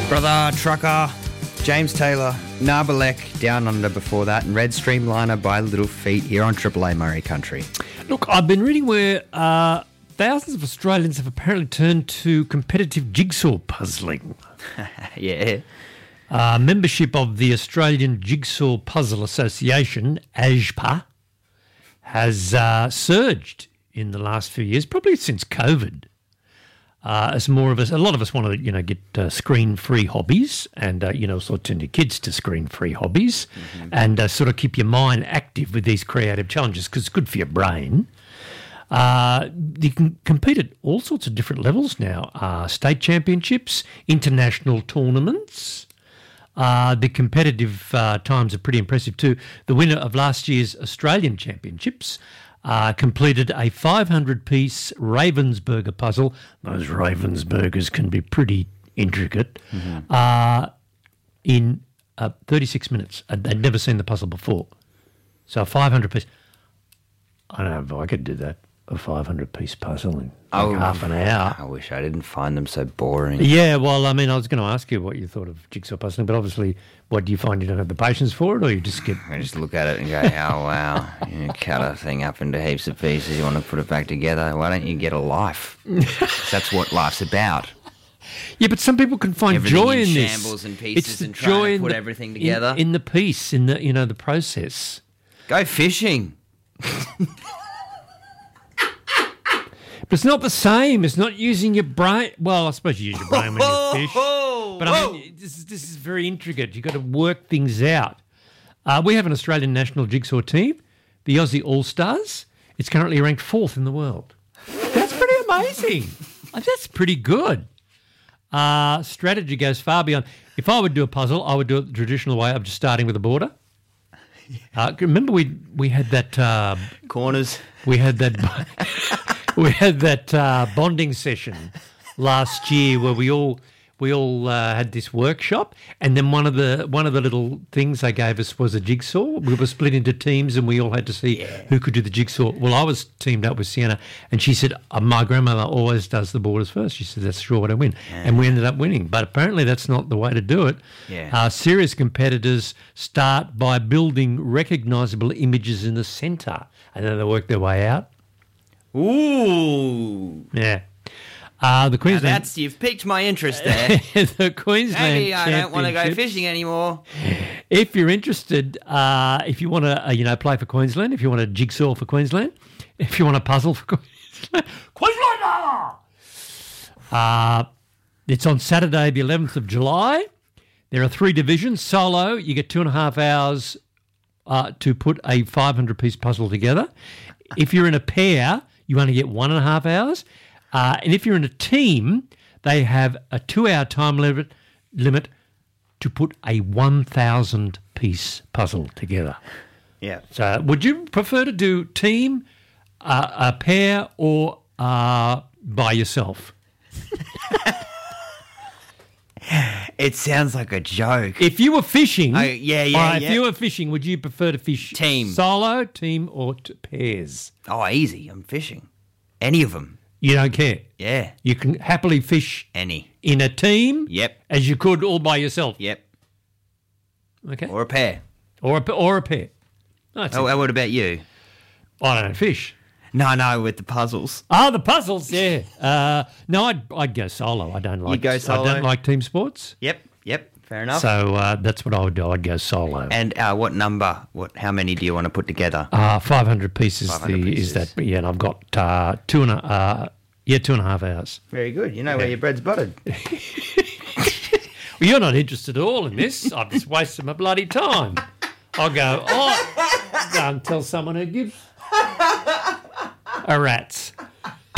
Brother Trucker, James Taylor, Narbalek Down Under before that, and Red Streamliner by Little Feat here on Triple A Murray Country. Look, I've been reading where thousands of Australians have apparently turned to competitive jigsaw puzzling. Yeah. Membership of the Australian Jigsaw Puzzle Association, AJPA, has surged in the last few years, probably since COVID. As more of us, a lot of us want to, get screen-free hobbies, and sort of turn your kids to screen-free hobbies, and sort of keep your mind active with these creative challenges because it's good for your brain. You can compete at all sorts of different levels now: state championships, international tournaments. The competitive times are pretty impressive too. The winner of last year's Australian Championships completed a 500-piece Ravensburger puzzle. Those Ravensburgers can be pretty intricate. In 36 minutes. They'd never seen the puzzle before. So a 500-piece. I don't know if I could do that, a 500-piece puzzle in half an hour. I wish I didn't find them so boring. Yeah, well, I mean, I was going to ask you what you thought of jigsaw puzzling, but obviously, what do you find you don't have the patience for it, or you just get... I just look at it and go, oh, wow, you cut a thing up into heaps of pieces, you want to put it back together. Why don't you get a life? That's what life's about. Yeah, but some people can find Everything joy in in this. shambles and pieces it's the and trying joy to in put the- everything together. In the piece, in the the process. Go fishing. But it's not the same. It's not using your brain. Well, I suppose you use your brain when you fish. But I mean, this is very intricate. You've got to work things out. We have an Australian national jigsaw team, the Aussie All-Stars. It's currently ranked 4th in the world. That's pretty amazing. That's pretty good. Strategy goes far beyond. If I would do a puzzle, I would do it the traditional way of just starting with a border. Remember we had that... Corners. We had that bonding session last year where we all had this workshop, and then one of the little things they gave us was a jigsaw. We were split into teams, and we all had to see who could do the jigsaw. Well, I was teamed up with Sienna, and she said, "My grandmother always does the borders first." She said, "That's sure what I win," and we ended up winning. But apparently, that's not the way to do it. Yeah. Serious competitors start by building recognisable images in the centre, and then they work their way out. Ooh. Yeah. The Queensland. You've piqued my interest there. The Queensland. Maybe I don't want to go Championships. fishing anymore. If you're interested, if you want to, play for Queensland, if you want a jigsaw for Queensland, if you want a puzzle for Queensland, it's on Saturday, the 11th of July. There are 3 divisions. Solo, you get 2.5 hours to put a 500-piece puzzle together. If you're in a pair, you only get 1.5 hours. And if you're in a team, they have a 2-hour time limit to put a 1,000-piece puzzle together. Yeah. So would you prefer to do team, a pair, or by yourself? It sounds like a joke. If you were fishing, yeah. If you were fishing, would you prefer to fish Team. solo, team, or pairs? Oh, easy. I'm fishing. Any of them. You don't care. Yeah. You can happily fish Any. in a team, Yep. as you could all by yourself. Yep. Okay. Or a pair. Or a pair. That's it. What about you? I don't fish. No, with the puzzles. Oh, the puzzles, yeah. No, I'd go solo. I don't like. go solo? I don't like team sports. Yep. Fair enough. So that's what I would do. I'd go solo. And what number? How many do you want to put together? 500 pieces. 500 pieces. Is that? Yeah, and I've got 2.5 hours. Very good. You know where your bread's buttered. Well, you're not interested at all in this. I've just wasted my bloody time. I'll go and tell someone who gives a rat's.